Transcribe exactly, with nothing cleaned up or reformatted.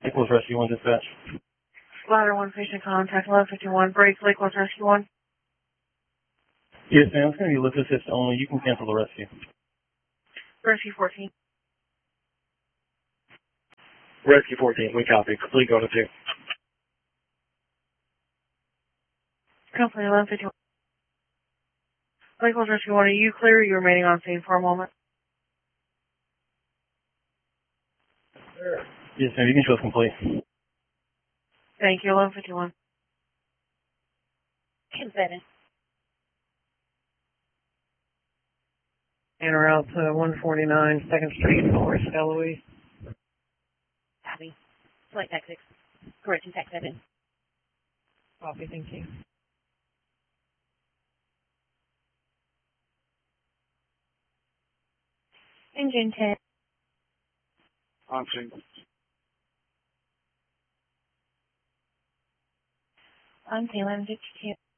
Lakewood Rescue one dispatch. Ladder one patient contact eleven fifty-one. Break Lakewood Rescue one. Yes, ma'am. It's going to be lift assist only. You can cancel the rescue. Rescue fourteen. Rescue fourteen, we copy. Complete go to two. Company eleven fifty-one. Lakewood Rescue one, are you clear? You're remaining on scene for a moment. Yes, ma'am. You can show us complete. Thank you. eleven fifty-one. Consent. And route to one forty-nine second Street, North Eloise. Copy. Select Tech six. Correction Tech seven. Copy, thank you. Engine ten. On scene. On eleven fifty-two.